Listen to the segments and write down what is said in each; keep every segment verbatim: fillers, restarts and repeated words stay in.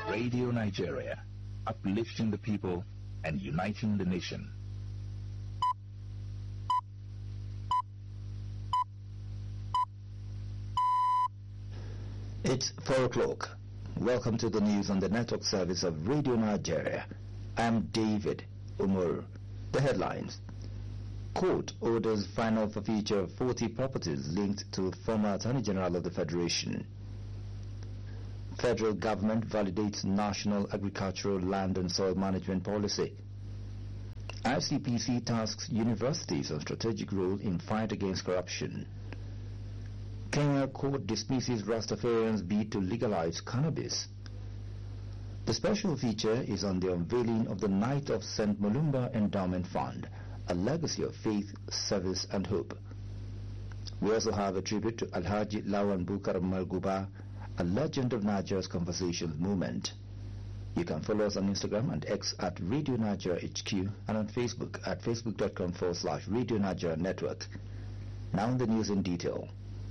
Radio Nigeria, uplifting the people and uniting the nation. It's four o'clock. Welcome to the news on the network service of Radio Nigeria. I'm David Umur. The headlines. Court orders final forfeiture of forty properties linked to former Attorney General of the Federation. Federal government validates National Agricultural Land and Soil Management Policy. I C P C tasks universities on strategic role in fight against corruption. Kenya court dismisses Rastafarians' bid to legalize cannabis. The special feature is on the unveiling of the Night of Saint Mulumba Endowment Fund, a legacy of faith, service and hope. We also have a tribute to Alhaji Lawan Bukar Malguba, a legend of Nigeria's conversations movement. You can follow us on Instagram and X at Radio Nigeria H Q and on Facebook at facebook.com forward slash Radio Nigeria Network. Now the news in detail.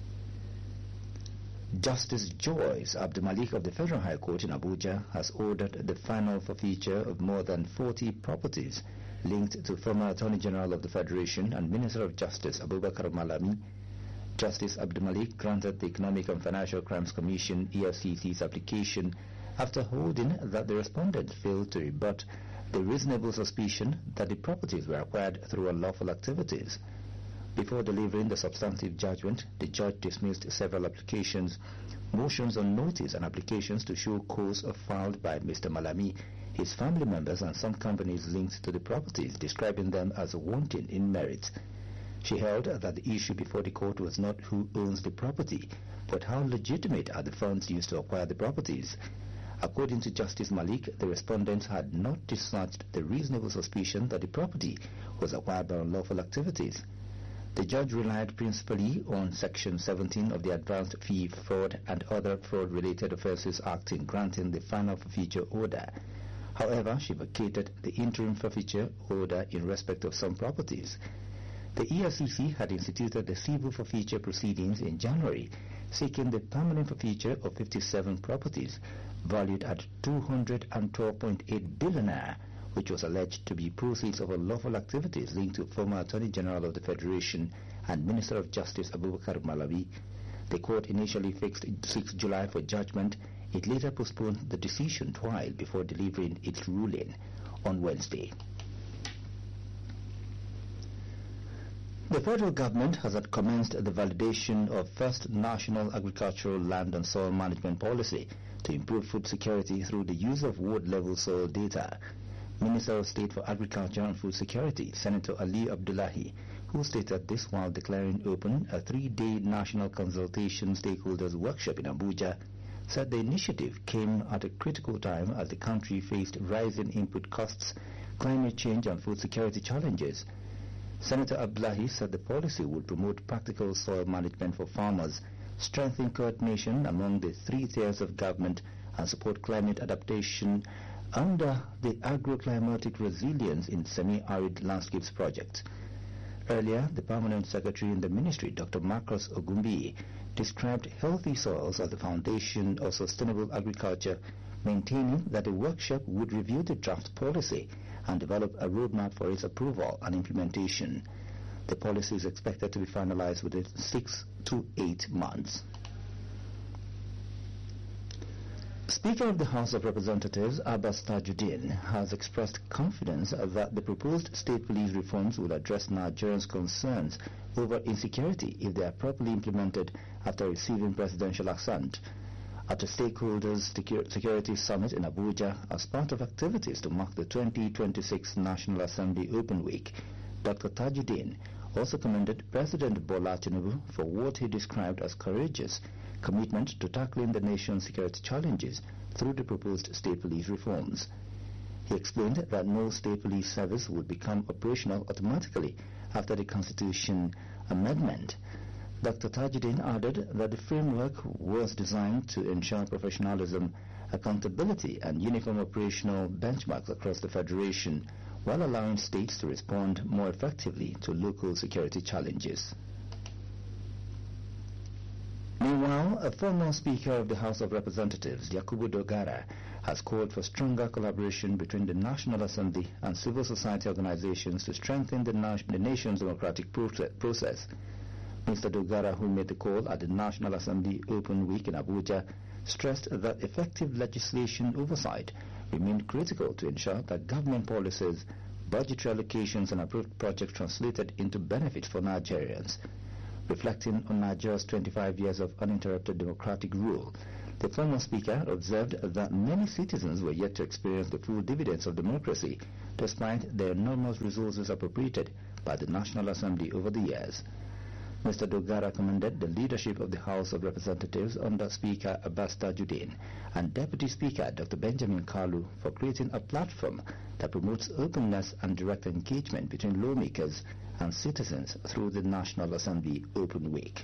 Justice Joyce Abdulmalik of the Federal High Court in Abuja has ordered the final forfeiture of more than forty properties linked to former Attorney General of the Federation and Minister of Justice Abubakar Malami. Justice Abdulmalik granted the Economic and Financial Crimes Commission E F C C's application after holding that the respondent failed to rebut the reasonable suspicion that the properties were acquired through unlawful activities. Before delivering the substantive judgment, the judge dismissed several applications, motions on notice and applications to show cause filed by Mister Malami, his family members and some companies linked to the properties, describing them as wanting in merit. She held that the issue before the court was not who owns the property, but how legitimate are the funds used to acquire the properties. According to Justice Malik, the respondents had not discharged the reasonable suspicion that the property was acquired by unlawful activities. The judge relied principally on Section seventeen of the Advanced Fee Fraud and Other Fraud-Related Offences Act in granting the final forfeiture order. However, she vacated the interim forfeiture order in respect of some properties. The E F C C had instituted the civil forfeiture proceedings in January, seeking the permanent forfeiture of fifty-seven properties valued at two hundred twelve point eight billion naira, which was alleged to be proceeds of unlawful activities linked to former Attorney General of the Federation and Minister of Justice Abubakar Malami. The court initially fixed sixth of July for judgment. It later postponed the decision trial before delivering its ruling on Wednesday. The federal government has commenced the validation of first National Agricultural Land and Soil Management Policy to improve food security through the use of ward-level soil data. Minister of State for Agriculture and Food Security, Senator Ali Abdullahi, who stated this while declaring open a three-day national consultation stakeholders workshop in Abuja, said the initiative came at a critical time as the country faced rising input costs, climate change and food security challenges. Senator Abdullahi said the policy would promote practical soil management for farmers, strengthen coordination among the three tiers of government and support climate adaptation under the Agroclimatic Resilience in Semi-Arid Landscapes project. Earlier, the Permanent Secretary in the Ministry, Doctor Marcus Ogumbi, described healthy soils as the foundation of sustainable agriculture, maintaining that the workshop would review the draft policy and develop a roadmap for its approval and implementation. The policy is expected to be finalized within six to eight months. Speaker of the House of Representatives, Abbas Tajuddin, has expressed confidence that the proposed state police reforms will address Nigerians' concerns over insecurity if they are properly implemented after receiving presidential assent. At a stakeholders security summit in Abuja as part of activities to mark the twenty twenty-six National Assembly Open Week, Doctor Tajuddin also commended President Bola Tinubu for what he described as courageous commitment to tackling the nation's security challenges through the proposed state police reforms. He explained that no state police service would become operational automatically after the Constitution amendment. Doctor Tajuddin added that the framework was designed to ensure professionalism, accountability and uniform operational benchmarks across the Federation, while allowing states to respond more effectively to local security challenges. Meanwhile, a former Speaker of the House of Representatives, Yakubu Dogara, has called for stronger collaboration between the National Assembly and civil society organizations to strengthen the, na the nation's democratic process. Mister Dogara, who made the call at the National Assembly Open Week in Abuja, stressed that effective legislation oversight remained critical to ensure that government policies, budgetary allocations and approved projects translated into benefits for Nigerians. Reflecting on Nigeria's twenty-five years of uninterrupted democratic rule, the former speaker observed that many citizens were yet to experience the full dividends of democracy, despite the enormous resources appropriated by the National Assembly over the years. Mister Dogara commended the leadership of the House of Representatives under Speaker Abbas Tajuddin and Deputy Speaker Doctor Benjamin Kalu for creating a platform that promotes openness and direct engagement between lawmakers and citizens through the National Assembly Open Week.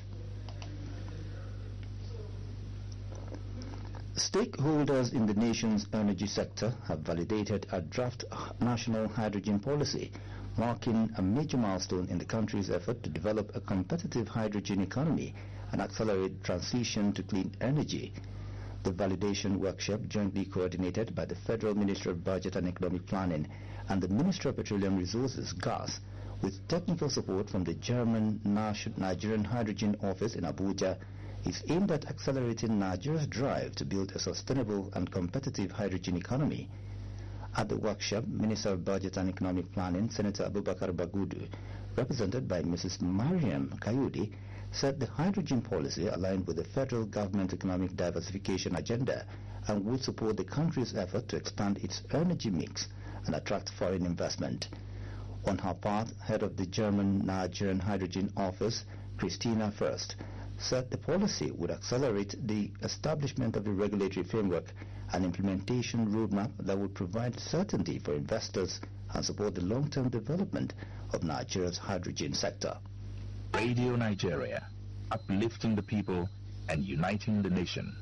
Stakeholders in the nation's energy sector have validated a draft national hydrogen policy, marking a major milestone in the country's effort to develop a competitive hydrogen economy and accelerate transition to clean energy. The validation workshop, jointly coordinated by the Federal Ministry of Budget and Economic Planning and the Ministry of Petroleum Resources, Gas, with technical support from the German Nigerian Hydrogen Office in Abuja, is aimed at accelerating Nigeria's drive to build a sustainable and competitive hydrogen economy. At the workshop, Minister of Budget and Economic Planning, Senator Abubakar Bagudu, represented by Missus Mariam Kayode, said the hydrogen policy aligned with the federal government economic diversification agenda and would support the country's effort to expand its energy mix and attract foreign investment. On her part, head of the German Nigerian Hydrogen Office, Christina First, said the policy would accelerate the establishment of a regulatory framework and implementation roadmap that would provide certainty for investors and support the long-term development of Nigeria's hydrogen sector. Radio Nigeria, uplifting the people and uniting the nation.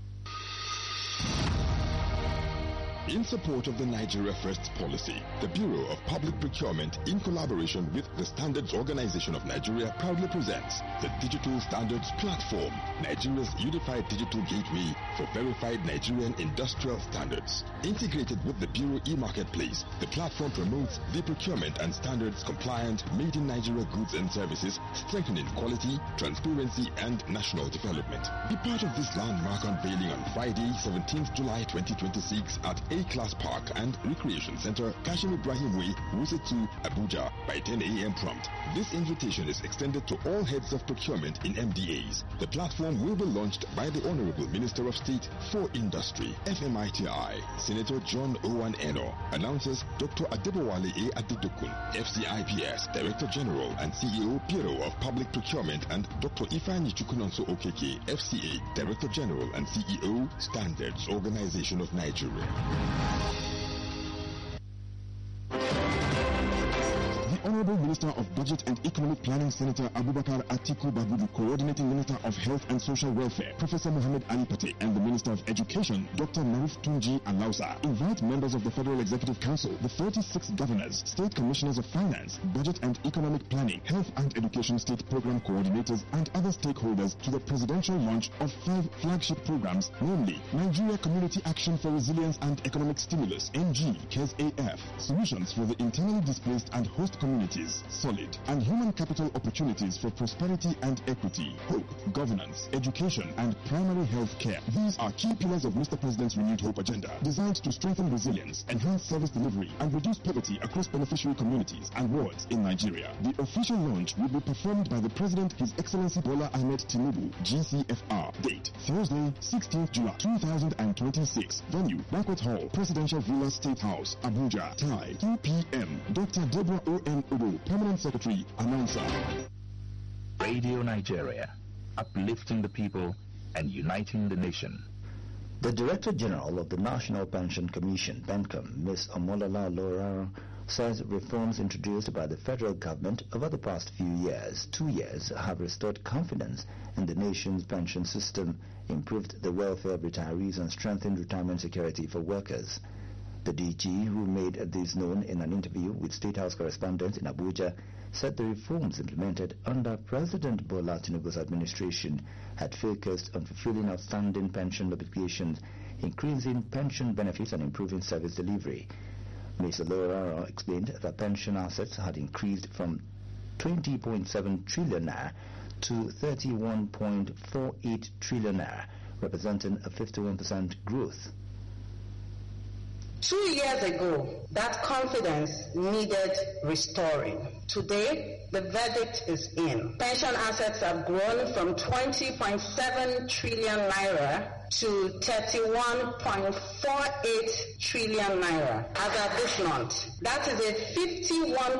In support of the Nigeria First policy, the Bureau of Public Procurement, in collaboration with the Standards Organization of Nigeria, proudly presents the Digital Standards Platform, Nigeria's unified digital gateway for verified Nigerian industrial standards. Integrated with the Bureau e-marketplace, the platform promotes the procurement and standards compliant made in Nigeria goods and services, strengthening quality, transparency, and national development. Be part of this landmark unveiling on Friday, seventeenth July twenty twenty-six at A-Class Park and Recreation Center, Kashim Ibrahim Way, Wuse two, Abuja, by ten A M prompt. This invitation is extended to all heads of procurement in M D As. The platform will be launched by the Honorable Minister of State for Industry, F M I T I, Senator John Owan Eno, announces Doctor Adebowale A. Adedokun, F C I P S, Director General and C E O, Bureau of Public Procurement, and Doctor Ifeanyi Chukwunonso Okeke, F C A, Director General and C E O, Standards Organization of Nigeria. The Honorable Minister of Budget and Economic Planning, Senator Abubakar Atiku Bagudu, Coordinating Minister of Health and Social Welfare, Professor Mohammed Ali Pate, and the Minister of Education, Doctor Maruf Tunji Alausa, invite members of the Federal Executive Council, the forty-six governors, state commissioners of finance, budget and economic planning, health and education state program coordinators, and other stakeholders to the presidential launch of five flagship programs, namely Nigeria Community Action for Resilience and Economic Stimulus, N G, C A S A F, Solutions for the Internally Displaced and Host Communities, Solid, and Human Capital Opportunities for Prosperity and Equity, Hope, Governance, Education, and Primary Health Care. These are key pillars of Mister President's Renewed Hope agenda, designed to strengthen resilience, enhance service delivery, and reduce poverty across beneficiary communities and wards in Nigeria. The official launch will be performed by the President, His Excellency Bola Ahmed Tinubu, G C F R. Date, Thursday, sixteenth July two thousand twenty-six. Venue, Banquet Hall, Presidential Villa State House, Abuja. Time, two P M Doctor Deborah O. N. Obo, Permanent Secretary, Announcer. Radio Nigeria, uplifting the people and uniting the nation. The Director General of the National Pension Commission, PENCOM, Miz Omolala Laura, says reforms introduced by the federal government over the past few years, two years, have restored confidence in the nation's pension system, improved the welfare of retirees, and strengthened retirement security for workers. The D G, who made this known in an interview with State House correspondents in Abuja, said the reforms implemented under President Bola Tinubu's administration had focused on fulfilling outstanding pension obligations, increasing pension benefits and improving service delivery. Mister Oloraro explained that pension assets had increased from twenty point seven trillion naira to thirty-one point four eight trillion naira, representing a fifty-one percent growth. Two years ago, that confidence needed restoring. Today, the verdict is in. Pension assets have grown from twenty point seven trillion naira to thirty-one point four eight trillion naira as of this month. That is a fifty-one